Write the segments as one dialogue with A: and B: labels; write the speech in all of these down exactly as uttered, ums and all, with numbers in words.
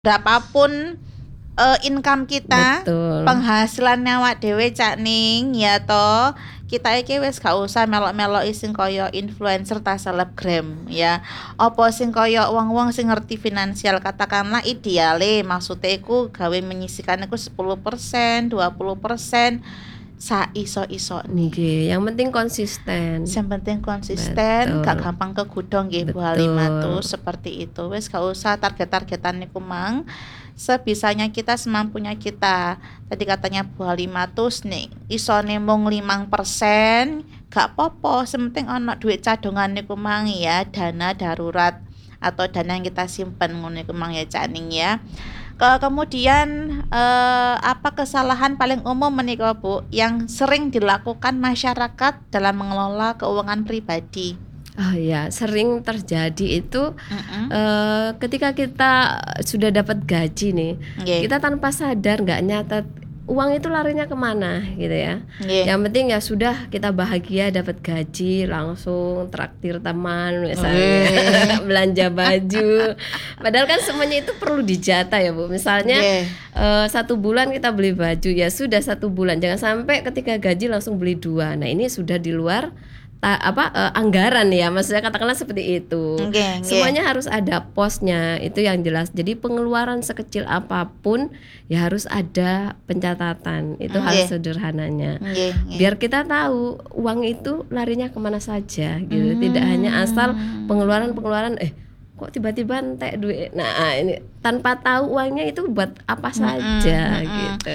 A: Berapapun uh, income kita,
B: Betul.
A: penghasilannya awak dhewe Cak Ning ya toh, kita iki wis gak usah melok-melok sing kaya influencer ta selebgram ya. Apa sing kaya wong-wong sing ngerti finansial, katakanlah ideale maksudnya iku gawe menyisihkan iku sepuluh persen, dua puluh persen saiso-isone.
B: Nggih, yang penting konsisten.
A: Yang penting konsisten,
B: Betul.
A: gak gampang kegudong nggih Bu
B: Betul.
A: Halimatu, seperti itu. Wis gak usah target-targetan niku mang. Sebisanya kita, semampunya kita. Tadi katanya Bu Halimatu nih isone mung lima persen, gak apa-apa, sementing ana duit cadongan niku mang ya, dana darurat atau dana yang kita simpan ngono niku mang ya Cak Ning ya. Ke kemudian eh, apa kesalahan paling umum menika Bu yang sering dilakukan masyarakat dalam mengelola keuangan pribadi?
B: Oh ya, sering terjadi itu
A: Mm-mm.
B: eh, ketika kita sudah dapat gaji nih,
A: Nggih.
B: kita tanpa sadar nggak nyatet uang itu larinya kemana gitu ya.
A: Nggih.
B: Yang penting ya sudah kita bahagia dapat gaji langsung traktir teman misalnya, belanja baju. Padahal kan semuanya itu perlu dijata ya Bu. Misalnya
A: Nggih.
B: eh, satu bulan kita beli baju ya sudah satu bulan. Jangan sampai ketika gaji langsung beli dua. Nah ini sudah di luar ta, apa eh, anggaran ya, maksudnya katakanlah seperti itu.
A: Nggih, nggih.
B: Semuanya harus ada posnya, itu yang jelas. Jadi pengeluaran sekecil apapun ya harus ada pencatatan. Itu
A: Nggih.
B: harus sederhananya.
A: Nggih, nggih.
B: Biar kita tahu uang itu larinya kemana saja gitu.
A: Hmm.
B: Tidak hanya asal pengeluaran-pengeluaran eh kok tiba-tiba entek duit. Nah, ini tanpa tahu uangnya itu buat apa saja
A: Mm-mm.
B: gitu.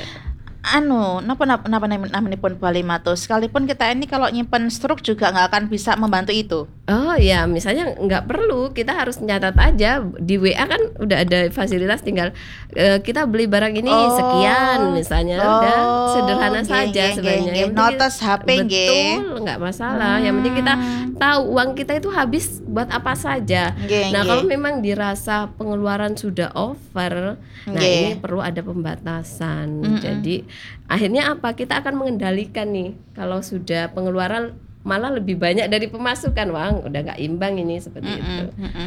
A: Anu, napa napa napa namanipun Bu Halimatu, sekalipun kita ini kalau nyimpen struk juga nggak akan bisa membantu itu.
B: Oh ya, misalnya nggak perlu, kita harus nyatat aja di W A kan udah ada fasilitas, tinggal eh, kita beli barang ini
A: Oh.
B: sekian misalnya, udah sederhana
A: nggih,
B: saja
A: nggih,
B: sebenarnya.
A: nggih,
B: Yang penting
A: notes H P nggih.
B: betul, nggak masalah. Yang penting kita
A: Hmm.
B: tahu uang kita itu habis buat apa saja.
A: Nggih,
B: Nah
A: nggih.
B: kalau memang dirasa pengeluaran sudah over, nah
A: Nggih.
B: ini perlu ada pembatasan.
A: Mm-mm.
B: Jadi akhirnya apa? Kita akan mengendalikan nih kalau sudah pengeluaran malah lebih banyak dari pemasukan, wang udah nggak imbang ini seperti itu.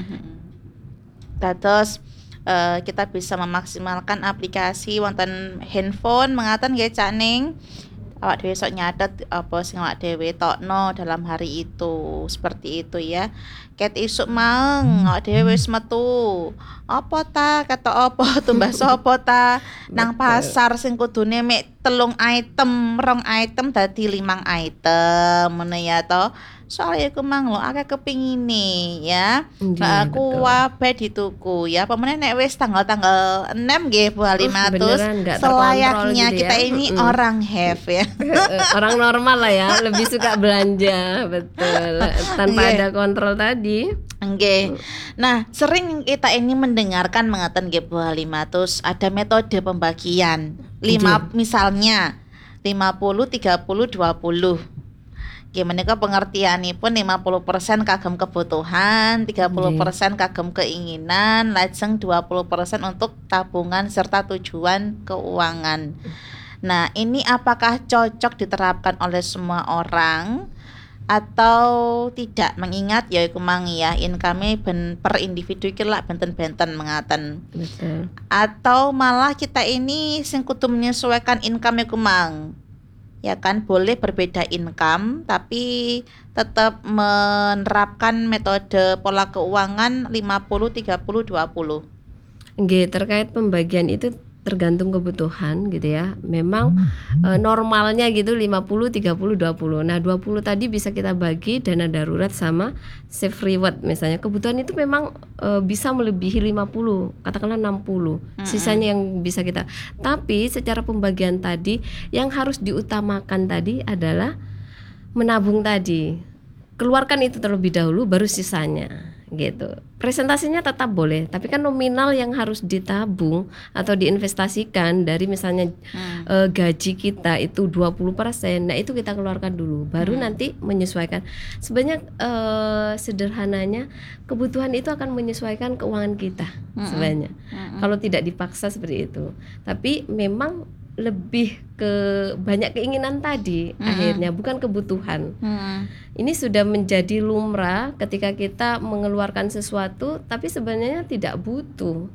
A: Dados eh, kita bisa memaksimalkan aplikasi wonten handphone mengaten nggih Cak Ning. Awak dhewe sok nyatet apa sing awak dhewe tokno dalam hari itu, seperti itu ya. Ket isuk mang awak dhewe wis metu. Apa ta kata apa tumbas sapa ta nang
B: Betul.
A: pasar sing kudune mek telung item, rong item dadi limang item ngono ya to. Soalnya iku mang lho akeh kepingine ya.
B: Nggih,
A: Nah,
B: betul.
A: aku wae dituku ya. Pemene nek wis tanggal-tanggal enam nggih Bu Halimatu,
B: beneran nggak terkontrol
A: selayaknya
B: gitu ya.
A: kita ini
B: Mm-mm.
A: orang have ya.
B: Orang normal lah ya, lebih suka belanja, betul, tanpa
A: Nggih.
B: ada kontrol tadi.
A: Nggih. Nah, sering kita ini mendengarkan mengatakan nggih Bu Halimatu, ada metode pembagian. Lima misalnya lima puluh tiga puluh dua puluh. Gimana ke pengertianipun lima puluh persen kagem kebutuhan, tiga puluh persen kagem keinginan, lajeng dua puluh persen untuk tabungan serta tujuan keuangan. Nah, ini apakah cocok diterapkan oleh semua orang atau tidak? Mengingat ya iku mang ya income ben per individu iki lak benten-benten mengaten.
B: Betul.
A: Atau malah kita ini sing kudu menyesuaikan income iku mang. Ya kan boleh berbeda income tapi tetap menerapkan metode pola keuangan lima puluh tiga puluh dua puluh.
B: Nggih, terkait pembagian itu tergantung kebutuhan gitu ya. Memang e, normalnya gitu lima puluh tiga puluh dua puluh. Nah, dua puluh tadi bisa kita bagi dana darurat sama save reward misalnya. Kebutuhan itu memang e, bisa melebihi lima puluh, katakanlah enam puluh. Sisanya yang bisa kita. Tapi secara pembagian tadi yang harus diutamakan tadi adalah menabung tadi. Keluarkan itu terlebih dahulu baru sisanya. Gitu. Presentasinya tetap boleh, tapi kan nominal yang harus ditabung atau diinvestasikan dari misalnya
A: Hmm.
B: eh, gaji kita itu dua puluh persen. Nah, itu kita keluarkan dulu, baru
A: Hmm.
B: nanti menyesuaikan. Sebenarnya eh, sederhananya kebutuhan itu akan menyesuaikan keuangan kita
A: Mm-mm.
B: sebenarnya.
A: Mm-mm.
B: Kalau tidak dipaksa seperti itu. Tapi memang lebih ke banyak keinginan tadi
A: Mm-mm.
B: akhirnya, bukan kebutuhan.
A: Hmm.
B: Ini sudah menjadi lumrah ketika kita mengeluarkan sesuatu tapi sebenarnya tidak butuh.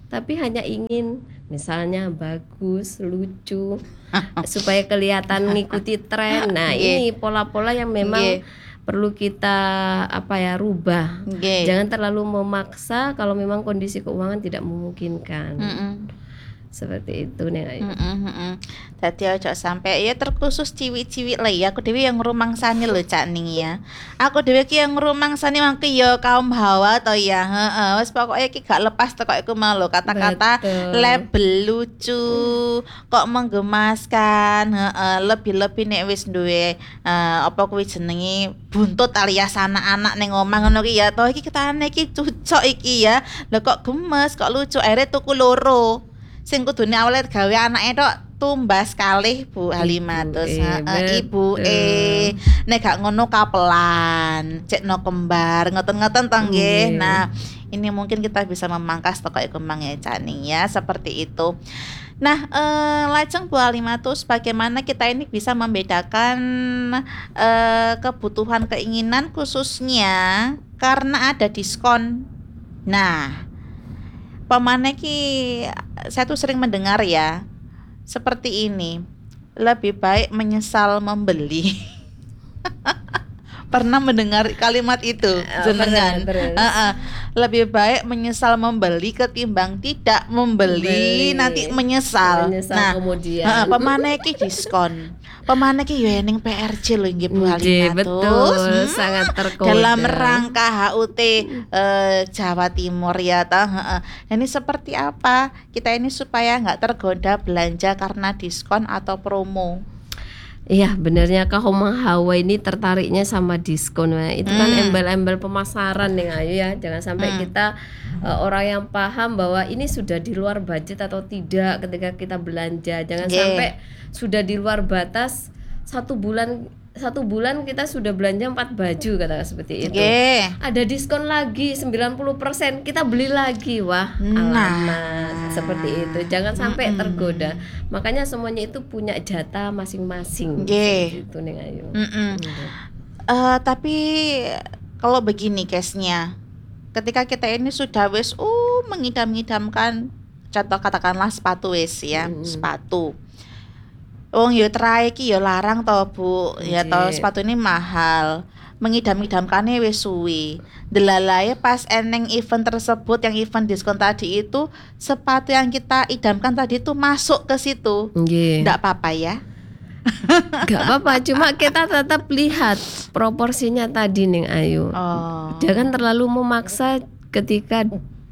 B: tapi hanya ingin misalnya bagus, lucu, supaya kelihatan ngikuti tren. Nah,
A: Nggih.
B: ini pola-pola yang memang
A: Nggih.
B: perlu kita apa ya rubah.
A: Nggih.
B: Jangan terlalu memaksa kalau memang kondisi keuangan tidak memungkinkan.
A: Mm-mm.
B: Seperti itu nih Ayu.
A: Heeh, heeh. Dadi ojo sampai ya terkhusus ciwi-ciwi lah ya. Aku dhewe yang ngrumangsani lho Cak Ning ya. Aku dhewe ki yang ngrumangsani mangke ya kaum hawa to ya. Heeh, wis pokoke iki gak lepas teko iku mau lho kata-kata
B: Betul.
A: label lucu, kok menggemaskan, heeh, lebih-lebih nek wis duwe eh, apa kuwi jenenge buntut alias anak-anak ning omah ngono ki ya. To iki ketane iki cucok iki ya. Lho kok gemes, kok lucu, akhirnya tuku loro. Sing kudune awalnya gawe anake tok tumbas kalih Bu Halimatus,
B: Ibuke,
A: heeh,
B: betul.
A: ibuke. Nek gak ngono kapelan, cekno kembar, ngoten-ngoten to nggih.
B: Nggih.
A: Nah, ini mungkin kita bisa memangkas toko kemang ya Cak Ning ya, seperti itu. Nah, eh, lajeng Bu Halimatus, bagaimana kita ini bisa membedakan eh, kebutuhan keinginan khususnya karena ada diskon. Nah, pemane ki saya tuh sering mendengar ya seperti ini, lebih baik menyesal membeli. Pernah mendengar kalimat itu jenengan?
B: pernah, terus.
A: Heeh. Lebih baik menyesal membeli ketimbang tidak membeli,
B: Membeli.
A: nanti menyesal.
B: Menyesal
A: Nah,
B: kemudian.
A: heeh, pemane ki diskon. Pemane ki yo ning P R J lho nggih Bu
B: Nggih,
A: Halimatus.
B: betul,
A: Hmm,
B: sangat tergoda.
A: dalam rangka H U T eh, Jawa Timur ya toh. Heeh. Ini seperti apa kita ini supaya nggak tergoda belanja karena diskon atau promo?
B: Iya, benarnya kaum hawa ini tertariknya sama diskon. Nah, itu kan
A: Hmm.
B: embel-embel pemasaran nih Ayu ya. Jangan sampai
A: Hmm.
B: kita eh, orang yang paham bahwa ini sudah di luar budget atau tidak ketika kita belanja. Jangan
A: Nggih.
B: sampai sudah di luar batas satu bulan satu bulan kita sudah belanja empat baju kata seperti itu.
A: Nggih.
B: Ada diskon lagi sembilan puluh persen, kita beli lagi. Wah,
A: Nah.
B: alamat seperti itu. Jangan sampai
A: Mm-mm.
B: tergoda. Makanya semuanya itu punya jatah masing-masing.
A: Nggih.
B: Itu nih Ayu.
A: Mm-mm.
B: Gitu.
A: Eh, tapi kalau begini case-nya, ketika kita ini sudah wis uh mengidam-idamkan, contoh katakanlah sepatu wis ya,
B: Mm.
A: sepatu. Wong yo trae iki yo larang to Bu, ya to
B: Nggih.
A: sepatu ini mahal. Mengidam-idamkannya wis suwi. Delalae pas eneng event tersebut yang event diskon tadi itu sepatu yang kita idamkan tadi itu masuk ke situ.
B: Nggih.
A: Nggak apa-apa ya.
B: Nggak apa-apa, cuma kita tetap lihat proporsinya tadi nih Ayu.
A: Oh.
B: Jangan terlalu memaksa ketika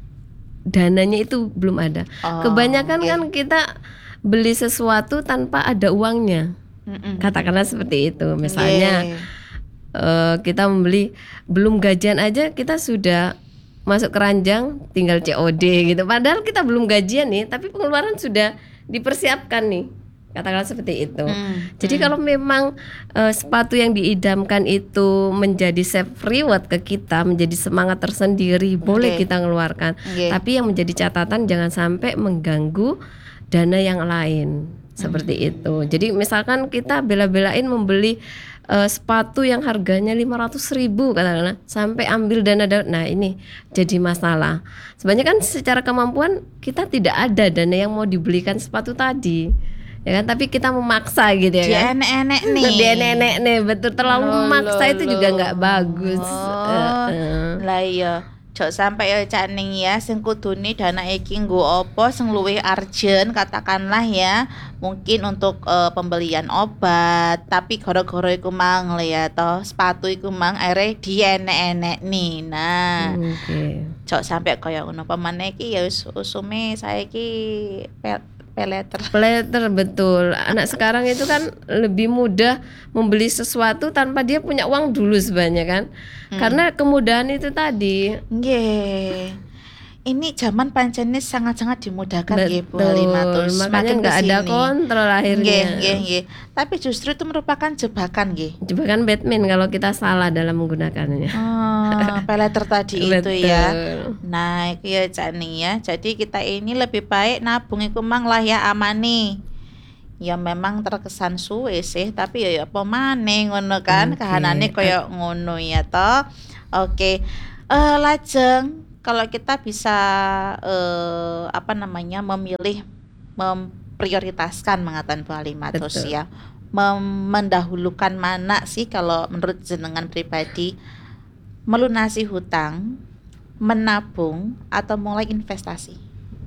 B: dananya itu belum ada.
A: Oh,
B: Kebanyakan
A: oke.
B: kan kita beli sesuatu tanpa ada uangnya.
A: Mm-mm.
B: Katakanlah seperti itu. Misalnya
A: Nggih.
B: eh, kita membeli belum gajian aja kita sudah masuk keranjang tinggal C O D gitu. Padahal kita belum gajian nih, tapi pengeluaran sudah dipersiapkan nih. Katakanlah seperti itu.
A: Hmm,
B: Jadi
A: hmm.
B: kalau memang eh, sepatu yang diidamkan itu menjadi self reward ke kita, menjadi semangat tersendiri, boleh
A: Oke.
B: kita ngeluarkan.
A: Oke.
B: Tapi yang menjadi catatan jangan sampai mengganggu dana yang lain. Seperti
A: Hmm.
B: itu. Jadi misalkan kita bela-belain membeli eh, sepatu yang harganya lima ratus ribu katakanlah, sampai ambil dana da- nah ini jadi masalah. Sebenarnya kan secara kemampuan kita tidak ada dana yang mau dibelikan sepatu tadi. Ya kan, tapi kita memaksa gitu ya
A: Dia
B: kan.
A: enek-enek nih.
B: Dia nenek nih, betul, terlalu
A: Loh,
B: memaksa
A: loh,
B: itu juga
A: loh.
B: nggak bagus.
A: Oh,
B: Eh, eh.
A: lah iya. Jok sampai ya Cak Ning ya sing kudune dana iki nggo apa sing luwih urgent katakanlah ya. Mungkin untuk eh, pembelian obat, tapi gara-gara iku mang lho ya toh sepatu iku mang akhirnya dienek-enek nih. Nah,
B: Oke.
A: jok sampai kaya ngono pemane iki ya wis usume saiki pe- peleter.
B: Plater betul. Anak sekarang itu kan lebih mudah membeli sesuatu tanpa dia punya uang dulu sebenarnya kan.
A: Hmm.
B: Karena kemudahan itu tadi.
A: Nggih. Ini zaman pancene sangat-sangat dimudahkan nggih Bu
B: Betul.
A: Halimatus.
B: Makanya
A: Semakin
B: nggak ada
A: kesini.
B: kontrol akhirnya.
A: Nggih, nggih, nggih. Tapi justru itu merupakan jebakan nggih.
B: Coba kan Batman kalau kita salah dalam menggunakannya.
A: Oh, peleter tadi itu
B: Betul.
A: ya. Nah, itu ya Cak Ning ya. Jadi kita ini lebih baik nabung iku mang lah ya amane. Ya memang terkesan suwe sih, tapi ya apa maneh ngono kan.
B: Oke.
A: Kahanane koyo ngono ya toh. Oke. Eh lajeng kalau kita bisa eh, apa namanya memilih memprioritaskan mengatakan Bu Halimatus
B: Betul.
A: ya, Mem- mendahulukan mana sih kalau menurut jenengan pribadi, melunasi hutang, menabung atau mulai investasi?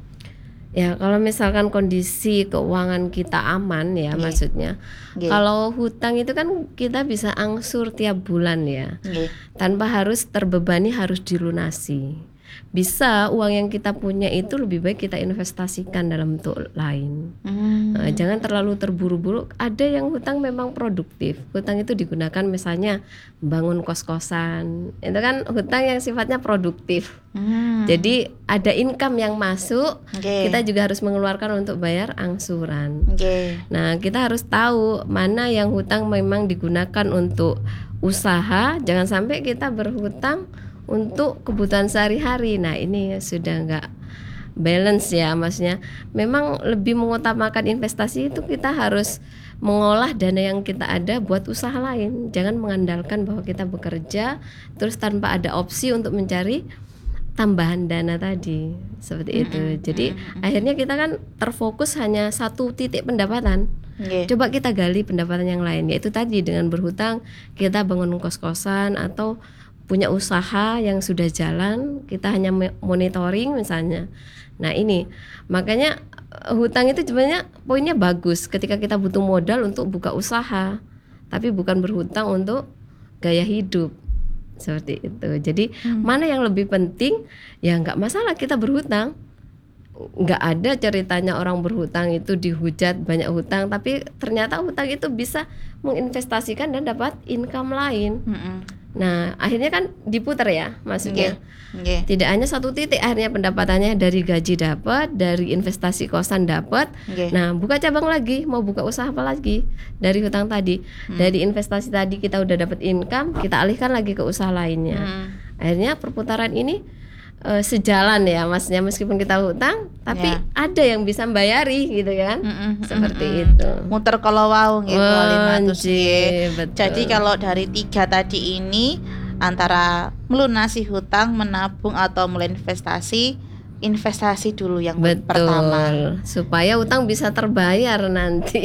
B: Ya, kalau misalkan kondisi keuangan kita aman ya,
A: Nggih.
B: maksudnya.
A: Nggih.
B: Kalau hutang itu kan kita bisa angsur tiap bulan ya,
A: Nggih.
B: tanpa harus terbebani harus dilunasi. Bisa uang yang kita punya itu lebih baik kita investasikan dalam bentuk lain.
A: Hmm.
B: Nah, jangan terlalu terburu-buru. Ada yang hutang memang produktif. Hutang itu digunakan misalnya bangun kos-kosan. Itu kan hutang yang sifatnya produktif.
A: Hmm.
B: Jadi ada income yang masuk,
A: Nggih.
B: kita juga harus mengeluarkan untuk bayar angsuran.
A: Nggih.
B: Nah, kita harus tahu mana yang hutang memang digunakan untuk usaha. Jangan sampai kita berhutang untuk kebutuhan sehari-hari. Nah, ini sudah nggak balance ya, maksudnya. Memang lebih mengutamakan investasi itu kita harus mengolah dana yang kita ada buat usaha lain. Jangan mengandalkan bahwa kita bekerja terus tanpa ada opsi untuk mencari tambahan dana tadi, seperti itu. Jadi akhirnya kita kan terfokus hanya satu titik pendapatan.
A: Nggih.
B: Coba kita gali pendapatan yang lain, yaitu tadi dengan berhutang kita bangun kos-kosan atau punya usaha yang sudah jalan, kita hanya me- monitoring misalnya. Nah, ini makanya eh, hutang itu sebenarnya poinnya bagus ketika kita butuh modal untuk buka usaha, tapi bukan berhutang untuk gaya hidup. Seperti itu. Jadi mana yang lebih penting? Ya nggak masalah kita berhutang. Nggak ada ceritanya orang berhutang itu dihujat banyak hutang, tapi ternyata hutang itu bisa menginvestasikan dan dapat income lain.
A: Mm-mm.
B: Nah, akhirnya kan diputar ya, maksudnya.
A: Nggih.
B: Tidak hanya satu titik, akhirnya pendapatannya dari gaji dapat, dari investasi kosan dapat.
A: Nggih.
B: Nah, buka cabang lagi, mau buka usaha apa lagi dari hutang tadi. Dari investasi tadi kita udah dapat income, kita alihkan lagi ke usaha lainnya.
A: Hmm.
B: Akhirnya perputaran ini eh, sejalan ya, maksudnya meskipun kita hutang, tapi
A: Ya.
B: ada yang bisa membayari gitu kan.
A: Mm-mm,
B: Seperti
A: mm-mm.
B: itu.
A: Muter kalau wau nggih Bu Halimatus nggih.
B: Anjir, betul.
A: Jadi kalau dari tiga tadi ini, antara melunasi hutang, menabung atau mulai investasi, investasi dulu yang
B: Betul,
A: pertama.
B: supaya utang bisa terbayar nanti.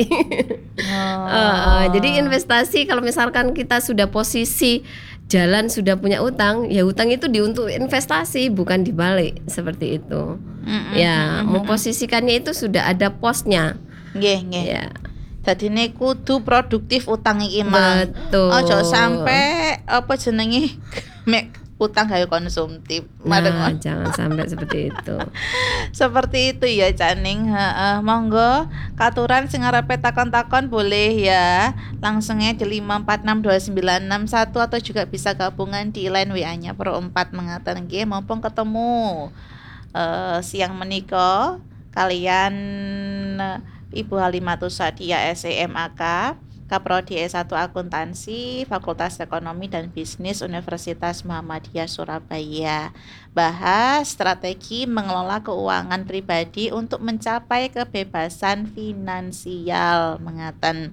A: Oh.
B: Eh, eh, jadi investasi kalau misalkan kita sudah posisi jalan sudah punya utang, ya utang itu di untuk investasi bukan dibalik seperti itu.
A: Mm-mm,
B: Ya,
A: mm-mm.
B: memposisikannya itu sudah ada posnya.
A: Nggih, nggih.
B: Ya,
A: Dadi ne kudu produktif utang iki mang.
B: betul.
A: Ojo sampai apa jenenge mek utang gawe konsumtif.
B: Nah,
A: Madeng.
B: jangan sampai seperti itu.
A: Seperti itu ya Caning. Heeh, monggo katuran sing arepe takon-takon boleh ya. Langsungnya di lima empat enam dua sembilan enam satu atau juga bisa gabungan di line W A-nya Pro empat mengaten nggih mumpung ketemu eh, siang menika kalian eh, Ibu Halimatus Sadia S E M A K Kaprodi S satu Akuntansi Fakultas Ekonomi dan Bisnis Universitas Muhammadiyah Surabaya. Bahas strategi mengelola keuangan pribadi untuk mencapai kebebasan finansial mengaten.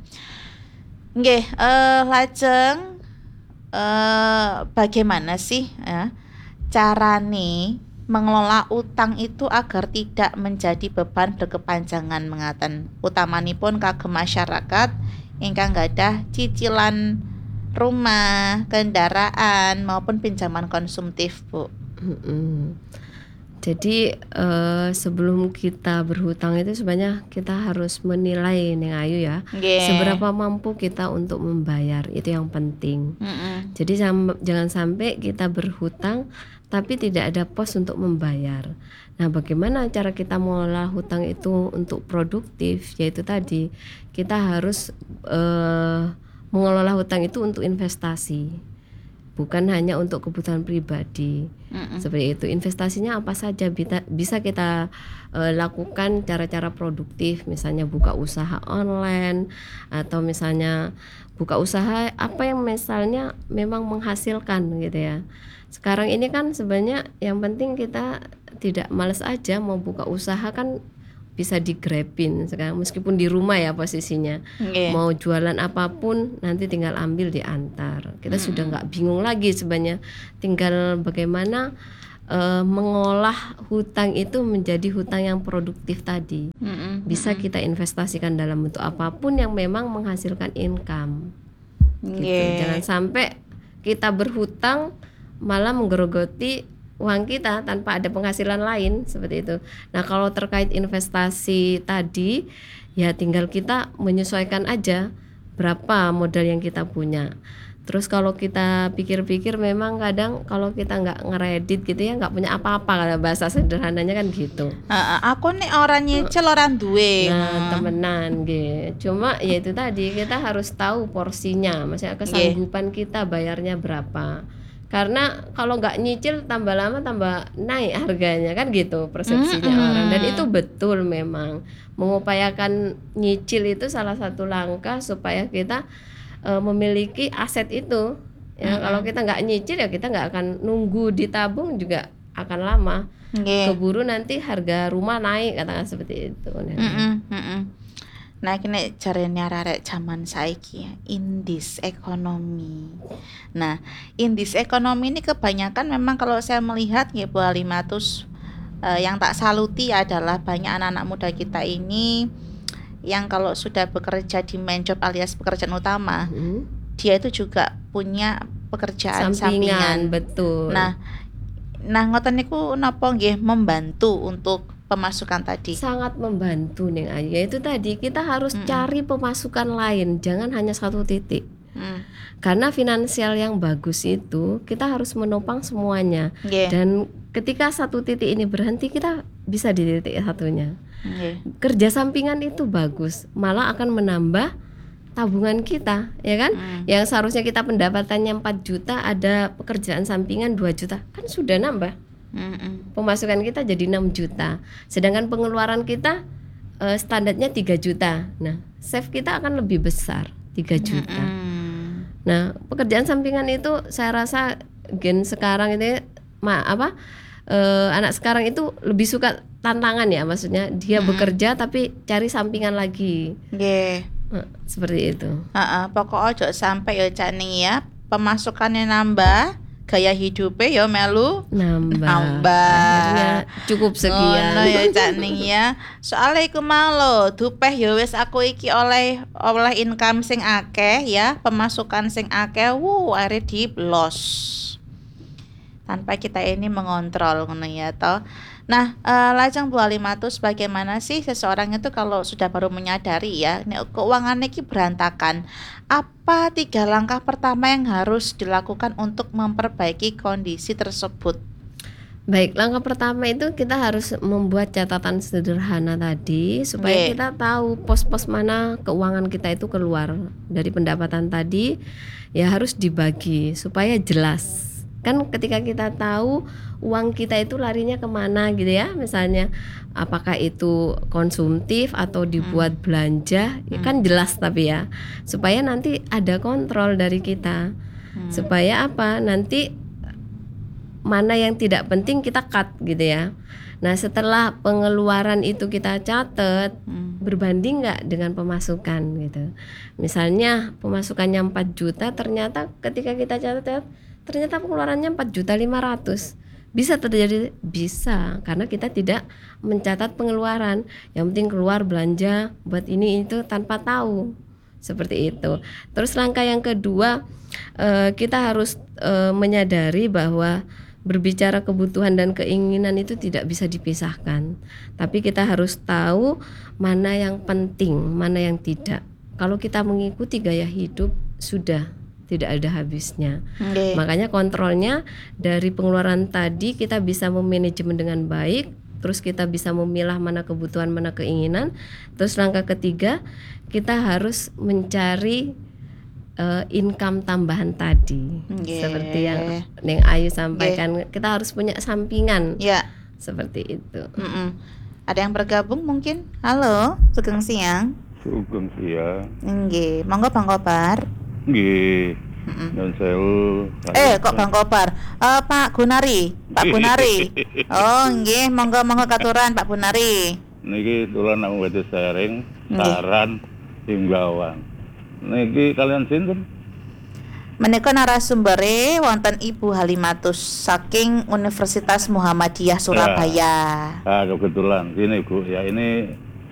A: Nggih, eh lajeng eh bagaimana sih ya carane mengelola utang itu agar tidak menjadi beban berkepanjangan mengaten, utamanipun kagem masyarakat ingkang gadah cicilan rumah, kendaraan maupun pinjaman konsumtif, Bu.
B: Mm-mm. Jadi eh, sebelum kita berhutang itu sebenarnya kita harus menilai Neng Ayu ya,
A: Nggih.
B: seberapa mampu kita untuk membayar, itu yang penting.
A: Mm-mm.
B: Jadi sam- jangan sampai kita berhutang tapi tidak ada pos untuk membayar. Nah, bagaimana cara kita mengelola hutang itu untuk produktif? Yaitu tadi kita harus eh, mengelola hutang itu untuk investasi, bukan hanya untuk kebutuhan pribadi.
A: Mm-mm.
B: Seperti itu. Investasinya apa saja bisa, bisa kita eh, lakukan cara-cara produktif, misalnya buka usaha online atau misalnya buka usaha apa yang misalnya memang menghasilkan gitu ya. Sekarang ini kan sebenarnya yang penting kita tidak malas aja mau buka usaha, kan bisa digrabin sekarang meskipun di rumah ya posisinya.
A: Nggih.
B: Mau jualan apapun nanti tinggal ambil diantar. Kita sudah nggak bingung lagi sebenarnya, tinggal bagaimana eh, mengolah hutang itu menjadi hutang yang produktif tadi.
A: Mm-mm,
B: Bisa
A: mm-mm.
B: kita investasikan dalam bentuk apapun yang memang menghasilkan income. Gitu.
A: Nggih.
B: Jangan sampai kita berhutang malah menggerogoti uang kita tanpa ada penghasilan lain seperti itu. Nah, kalau terkait investasi tadi, ya tinggal kita menyesuaikan aja berapa modal yang kita punya. Terus kalau kita pikir-pikir memang kadang kalau kita nggak ngeredit gitu ya, nggak punya apa-apa, kalau bahasa sederhananya kan gitu.
A: Heeh, aku nih orang nyicil orang duwe.
B: Nah, temenan gitu. Cuma ya itu tadi, kita harus tahu porsinya, maksudnya kesanggupan kita bayarnya berapa. Karena kalau nggak nyicil tambah lama tambah naik harganya kan gitu persepsinya
A: Mm-mm.
B: orang. Dan itu betul memang. Mengupayakan nyicil itu salah satu langkah supaya kita e, memiliki aset itu. Ya,
A: Mm-mm.
B: kalau kita nggak nyicil ya kita nggak akan nunggu ditabung juga akan lama.
A: Nggih.
B: Keburu nanti harga rumah naik katakan seperti itu.
A: Mm-mm, mm-mm. Nah, kini jarene arek zaman saiki ya, indis ekonomi. Nah, indis ekonomi ini kebanyakan memang kalau saya melihat ya Bu Halimatus, eh, yang tak saluti adalah banyak anak-anak muda kita ini yang kalau sudah bekerja di main job alias pekerjaan utama,
B: Hmm.
A: dia itu juga punya pekerjaan sampingan.
B: Sampingan, betul.
A: Nah, nah ngoten niku napa nggih membantu untuk pemasukan tadi?
B: Sangat membantu Neng Ayu. Ya itu tadi kita harus
A: Mm-mm.
B: cari pemasukan lain, jangan hanya satu titik.
A: Hmm.
B: Karena finansial yang bagus itu kita harus menopang semuanya.
A: Nggih.
B: Dan ketika satu titik ini berhenti, kita bisa di titik satunya.
A: Nggih.
B: Kerja sampingan itu bagus, malah akan menambah tabungan kita, ya kan?
A: Hmm.
B: Yang seharusnya kita pendapatannya empat juta, ada pekerjaan sampingan dua juta, kan sudah nambah.
A: Mm-mm.
B: Pemasukan kita jadi enam juta. Sedangkan pengeluaran kita eh, standarnya tiga juta. Nah, save kita akan lebih besar, tiga juta.
A: Mm-mm.
B: Nah, pekerjaan sampingan itu saya rasa gen sekarang ini ma, apa? eh, anak sekarang itu lebih suka tantangan ya, maksudnya dia
A: Mm-mm.
B: bekerja tapi cari sampingan lagi.
A: Nggih.
B: Eh, seperti itu.
A: Heeh, pokok ojo sampai ya Cak Ning ya, pemasukannya nambah, gaya hidupnya ya melu
B: Nambah.
A: nambah.
B: Akhirnya cukup sekian.
A: Ngono ya Cak Ning ya. Soale iku mau lho, dupeh ya wis aku iki oleh oleh income sing akeh ya, pemasukan sing akeh, wuh akhirnya diblos. Tanpa kita ini mengontrol ngono ya toh. Nah, eh, lajeng Bu Halimatus, bagaimana sih seseorang itu kalau sudah baru menyadari ya, nek keuangannya iki berantakan, apa tiga langkah pertama yang harus dilakukan untuk memperbaiki kondisi tersebut?
B: Baik, langkah pertama itu kita harus membuat catatan sederhana tadi supaya
A: Nggih.
B: kita tahu pos-pos mana keuangan kita itu keluar dari pendapatan tadi, ya harus dibagi supaya jelas. Kan ketika kita tahu uang kita itu larinya kemana gitu ya, misalnya apakah itu konsumtif atau dibuat belanja, ya kan jelas tapi ya, supaya nanti ada kontrol dari kita.
A: Hmm.
B: Supaya apa? Nanti mana yang tidak penting kita cut gitu ya. Nah, setelah pengeluaran itu kita catat,
A: Hmm.
B: berbanding nggak dengan pemasukan gitu. Misalnya pemasukannya empat juta, ternyata ketika kita catat ternyata pengeluarannya empat juta lima ratus. Bisa terjadi, bisa, karena kita tidak mencatat pengeluaran. Yang penting keluar belanja buat ini itu tanpa tahu. Seperti itu. Terus langkah yang kedua, eh, kita harus eh, menyadari bahwa berbicara kebutuhan dan keinginan itu tidak bisa dipisahkan. Tapi kita harus tahu mana yang penting, mana yang tidak. Kalau kita mengikuti gaya hidup, sudah tidak ada habisnya.
A: Nggih.
B: Makanya kontrolnya dari pengeluaran tadi kita bisa memanajemen dengan baik. Terus kita bisa memilah mana kebutuhan, mana keinginan. Terus langkah ketiga, kita harus mencari uh, income tambahan tadi.
A: Nggih.
B: Seperti yang Neng Ayu sampaikan, kita harus punya sampingan.
A: Ya.
B: Seperti itu.
A: Mm-mm. Ada yang bergabung mungkin? Halo, sugeng siang.
C: Sugeng siang.
A: Nggih, monggo Bang Kobar.
C: Nggih.
A: Mm-mm.
C: Dan sewu.
A: Eh, kok Bang Kobar? Eh, Pak Gunari, Pak Gunari. Oh, nggih, monggo monggo katuran Pak Gunari.
C: Niki tulan aku badhe sharing
A: Nggih.
C: saran himbauan. Niki kalian sinten?
A: Menika narasumbere wonten Ibu Halimatus saking Universitas Muhammadiyah Surabaya.
C: Nah, kebetulan gini Bu, ya ini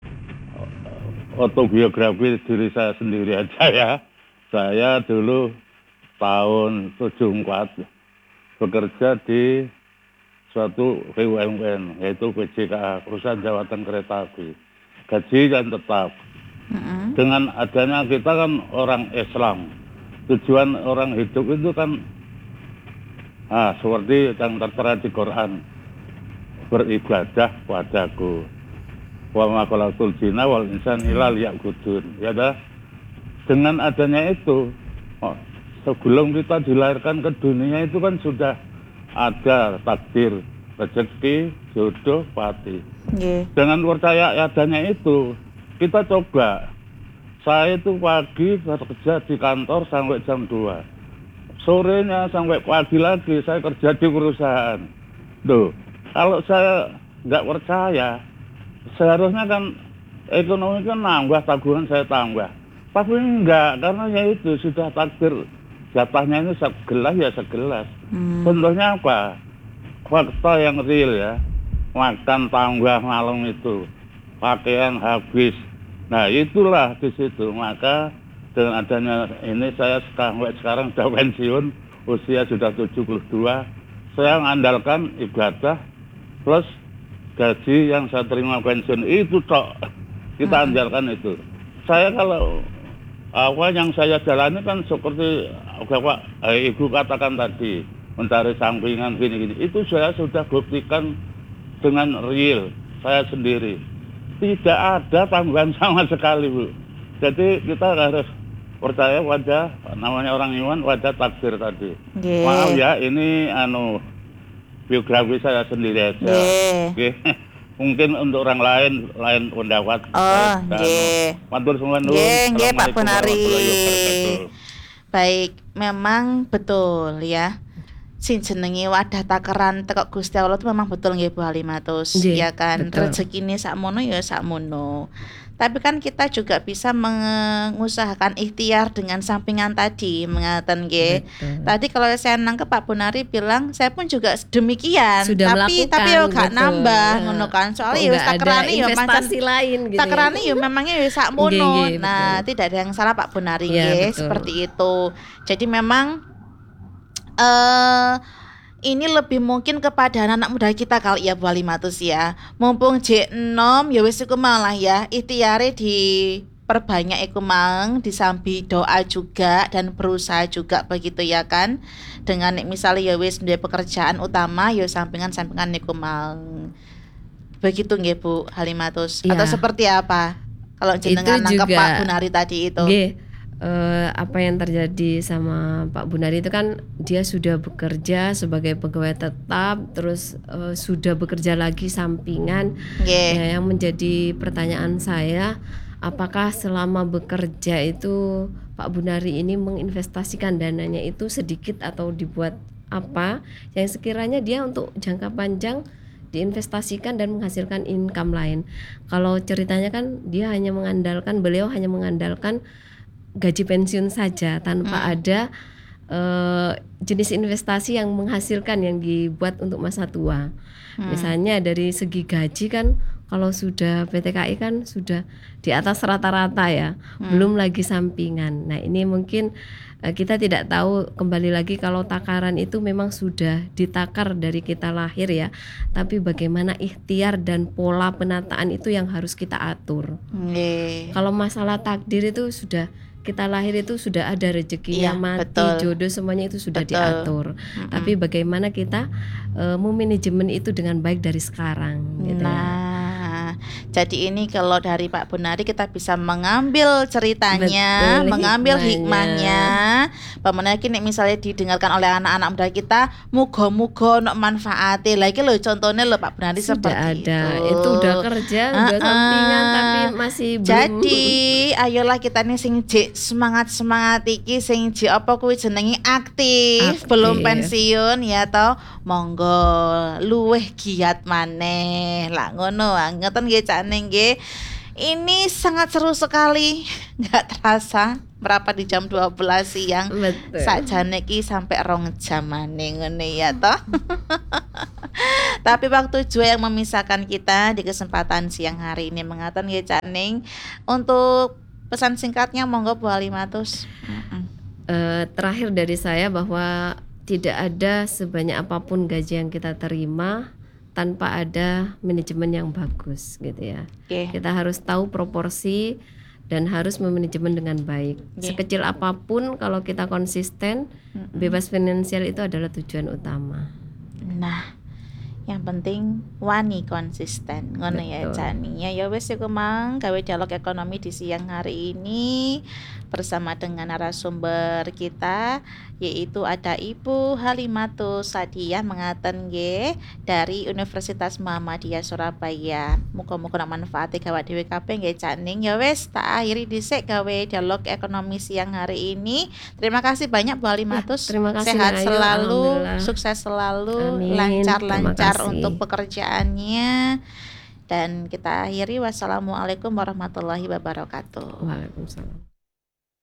C: autobiografi diri saya sendiri aja ya. Saya dulu tahun tujuh puluh empat bekerja di suatu B U M N yaitu P J K A, Perusahaan Jawatan Kereta Api. Gaji dan tetap.
A: Mm-hmm.
C: Dengan adanya kita kan orang Islam, tujuan orang hidup itu kan ah, seperti yang tertera di Quran, beribadah padaku. Wa ma khalaqtul jinna wal insan illa liya'budun. Ya dah. Dengan adanya itu, oh, sebelum kita dilahirkan ke dunia itu kan sudah ada takdir, rezeki, jodoh, pati.
A: Yeah.
C: Dengan percaya adanya itu, kita coba. Saya itu pagi bekerja di kantor sampai jam dua. Sorenya sampai pagi lagi saya kerja di perusahaan. Duh, kalau saya nggak percaya, seharusnya kan ekonomi kan nambah, tabungan saya tambah. Tapi enggak, karena ya itu sudah takdir. Jatahnya ini segelas ya segelas. Hmm. Contohnya apa? Fakta yang real ya. Makan tambah malam itu. Pakaian habis. Nah itulah di situ. Maka dengan adanya ini saya sekarang, sekarang sudah pensiun. Usia sudah tujuh puluh dua. Saya mengandalkan ibadah plus gaji yang saya terima pensiun. Itu tok. Kita hmm. andalkan itu. Saya kalau apa yang saya jalani kan seperti Bapak eh, Ibu katakan tadi, mencari sampingan gini-gini. Itu saya sudah buktikan dengan real saya sendiri. Tidak ada tambahan sama sekali, Bu. Jadi kita harus percaya pada namanya orang iman, pada takdir tadi. Yeah. Maaf ya, ini anu biografi saya sendiri aja. Yeah. Okay. Mungkin untuk orang lain lain pendapat.
A: Oh, nggih.
C: Matur suwun.
A: Nggih, nggih Pak Bonari. Baik, memang betul ya. Sing jenenge wadah takeran teko Gusti Allah itu memang betul nggih Bu Halimatus, ya kan. Rezekine sakmono ya sakmono. Tapi kan kita juga bisa mengusahakan ikhtiar dengan sampingan tadi, mengatakan nggih. Tadi kalau saya nangkep Pak Bonari bilang saya pun juga demikian.
B: Sudah
A: tapi
B: melakukan,
A: tapi yo gak
B: betul.
A: nambah ngono kan. Soalnya ya takerane ya
B: investasi lain gitu.
A: Takerane ya memangnya ya sakmono. Nah, betul. Tidak ada yang salah Pak Bonari nggih, ya, seperti itu. Jadi memang eh uh, ini lebih mungkin kepada anak muda kita kali ya Bu Halimatus ya. Mumpung J enam ya wis iku malah ya ikhtiare diperbanyak iku mang, disambi doa juga dan berusaha juga begitu ya kan. Dengan misalnya ya wis duwe pekerjaan utama ya sampingan-sampingan iku mang. Begitu nggih Bu Halimatus ya. Atau seperti apa? Kalau jenengan nangkep Pak Bonari tadi itu.
B: Nggih. Uh, apa yang terjadi sama Pak Bonari itu kan dia sudah bekerja sebagai pegawai tetap, terus uh, sudah bekerja lagi sampingan. Yeah. Ya, yang menjadi pertanyaan saya, apakah selama bekerja itu Pak Bonari ini menginvestasikan dananya itu sedikit atau dibuat apa yang sekiranya dia untuk jangka panjang diinvestasikan dan menghasilkan income lain. Kalau ceritanya kan dia hanya mengandalkan, beliau hanya mengandalkan gaji pensiun saja tanpa hmm. ada uh, jenis investasi yang menghasilkan yang dibuat untuk masa tua. Hmm. Misalnya dari segi gaji kan kalau sudah P T K I kan sudah di atas rata-rata ya, hmm. belum lagi sampingan. Nah ini mungkin uh, kita tidak tahu, kembali lagi kalau takaran itu memang sudah ditakar dari kita lahir ya, tapi bagaimana ikhtiar dan pola penataan itu yang harus kita atur. Hmm. Kalau masalah takdir itu sudah kita lahir itu sudah ada rezekinya, ya, mati, betul. Jodoh semuanya itu sudah betul. Diatur. Mm-hmm. Tapi bagaimana kita uh, memanajemen itu dengan baik dari sekarang gitu
A: nah, ya. Jadi ini kalau dari Pak Bonari kita bisa mengambil ceritanya, betul, mengambil hikmahnya. Pak Bonari ini misalnya didengarkan oleh anak-anak muda kita, muga-muga nok manfaate. Lagi lo contohnya lo Pak Bonari
B: sudah
A: seperti
B: ada.
A: itu.
B: Itu udah kerja, uh-uh. udah sampingan tapi masih belum.
A: Jadi ayolah kita nih sing j semangat-semangat iki sing j apa kuwi jenenge aktif, aktif, belum pensiun ya toh. Monggo luweh giat maneh. Lah ngono, ngeten nggih Cak Ning nggih. Ini sangat seru sekali. Nggak terasa berapa di jam dua belas siang.
B: Betul.
A: Sakjane iki sampai rong jamane ngene ya toh. Tapi waktu jua yang memisahkan kita di kesempatan siang hari ini mengaten nggih Cak Ning. Untuk pesan singkatnya monggo Bu Halimatus. Mm-mm.
B: Eh, terakhir dari saya bahwa tidak ada sebanyak apapun gaji yang kita terima tanpa ada manajemen yang bagus gitu ya.
A: Oke.
B: Kita harus tahu proporsi dan harus memanajemen dengan baik.
A: Oke.
B: Sekecil apapun kalau kita konsisten,
A: Mm-mm.
B: bebas finansial itu adalah tujuan utama.
A: Nah, yang penting wani konsisten ngono ya
B: Betul.
A: Cani. Ya ya wis iku mang gawe dialog ekonomi di siang hari ini bersama dengan narasumber kita yaitu ada Ibu Halimatus Sadiah mengaten nggih dari Universitas Muhammadiyah Surabaya. Muga-muga manfaate gawe dhewe kabeh nggih Cak Ning. Ya wis tak akhiri dhisik gawe dialog ekonomi siang hari ini. Terima kasih banyak Bu Halimatus.
B: terima kasih,
A: Sehat
B: Ayu.
A: selalu,
B: Alhamdulillah.
A: sukses selalu,
B: Amin.
A: lancar-lancar
B: Terima kasih.
A: untuk pekerjaannya. Dan kita akhiri wassalamualaikum warahmatullahi wabarakatuh.
B: Waalaikumsalam.